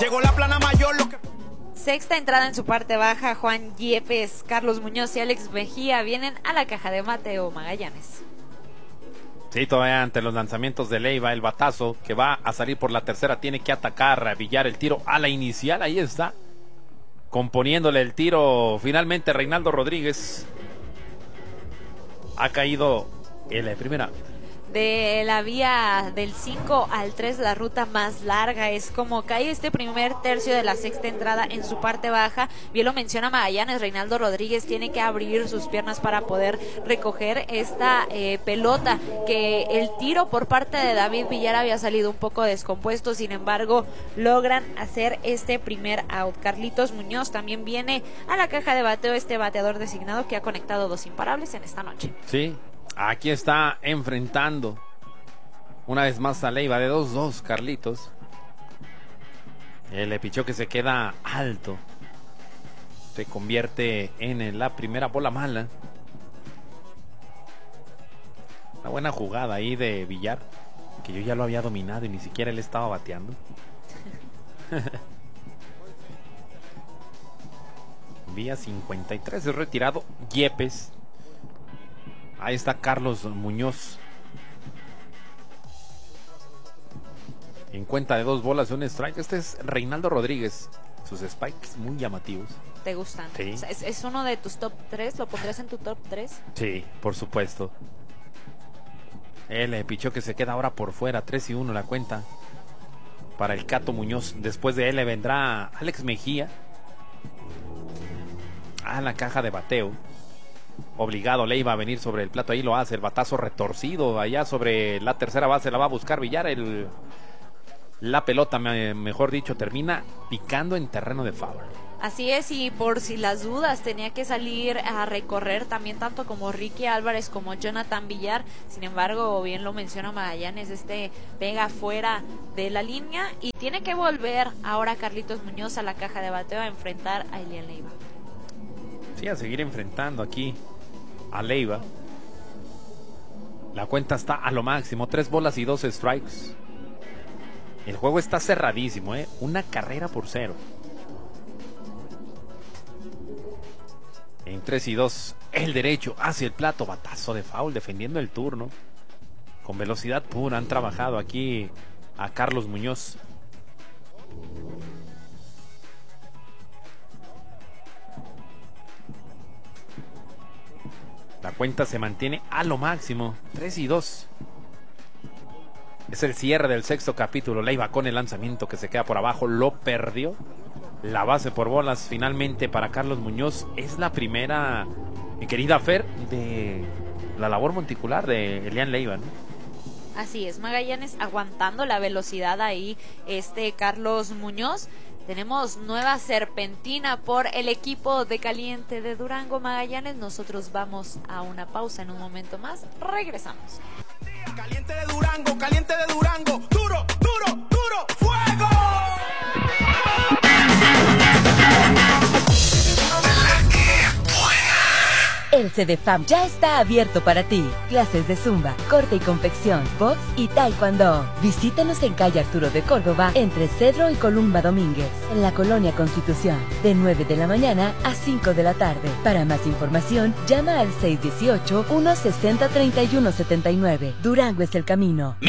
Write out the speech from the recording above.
Llegó la plana mayor, lo que... Sexta entrada en su parte baja, Juan Yepes, Carlos Muñoz y Alex Mejía vienen a la caja de Mateo Magallanes. Sí, todavía ante los lanzamientos de Leiva, el batazo que va a salir por la tercera, tiene que atacar, a Villar el tiro a la inicial, ahí está, componiéndole el tiro finalmente Reinaldo Rodríguez. Ha caído en la primera. De la vía del 5 al 3, la ruta más larga, es como cae este primer tercio de la sexta entrada en su parte baja. Bien lo menciona Magallanes, Reinaldo Rodríguez tiene que abrir sus piernas para poder recoger esta pelota, que el tiro por parte de David Villar había salido un poco descompuesto, sin embargo logran hacer este primer out. Carlitos Muñoz también viene a la caja de bateo, este bateador designado que ha conectado 2 imparables en esta noche. Sí, aquí está enfrentando una vez más a Leiva de 2-2, Carlitos. El pichó que se queda alto, se convierte en la primera bola mala. Una buena jugada ahí de Villar, que yo ya lo había dominado y ni siquiera él estaba bateando. Vía 53 es retirado Yepes. Ahí está Carlos Muñoz. En cuenta de 2 bolas y un strike. Este es Reinaldo Rodríguez. Sus spikes muy llamativos. ¿Te gustan? Sí. O sea, ¿es uno de tus top 3? ¿Lo pondrías en tu top 3? Sí, por supuesto. El pichó que se queda ahora por fuera. 3-1 la cuenta para el Cato Muñoz. Después de él le vendrá Alex Mejía a la caja de bateo. Obligado Leiva a venir sobre el plato, ahí lo hace, el batazo retorcido allá sobre la tercera base, la va a buscar Villar, la pelota, mejor dicho, termina picando en terreno de foul. Así es, y por si las dudas tenía que salir a recorrer también tanto como Ricky Álvarez como Jonathan Villar. Sin embargo, bien lo menciona Magallanes, pega fuera de la línea y tiene que volver ahora Carlitos Muñoz a la caja de bateo a enfrentar a Elian Leiva. Sí, a seguir enfrentando aquí a Leiva. La cuenta está a lo máximo, 3 bolas y 2 strikes. El juego está cerradísimo, una carrera por 0. En 3-2, el derecho hacia el plato, batazo de foul, defendiendo el turno. Con velocidad pura han trabajado aquí a Carlos Muñoz. La cuenta se mantiene a lo máximo, 3-2. Es el cierre del sexto capítulo. Leiva con el lanzamiento que se queda por abajo, lo perdió. La base por bolas finalmente para Carlos Muñoz. Es la primera, mi querida Fer, de la labor monticular de Elian Leiva, ¿no? Así es, Magallanes aguantando la velocidad ahí, Carlos Muñoz. Tenemos nueva serpentina por el equipo de Caliente de Durango, Magallanes. Nosotros vamos a una pausa en un momento más. Regresamos. Caliente de Durango, duro, duro, duro, fuego. El CDFAM ya está abierto para ti. Clases de zumba, corte y confección, box y taekwondo. Visítanos en calle Arturo de Córdoba, entre Cedro y Columba Domínguez, en la Colonia Constitución, de 9 de la mañana a 5 de la tarde. Para más información, llama al 618-160-3179. Durango es el camino.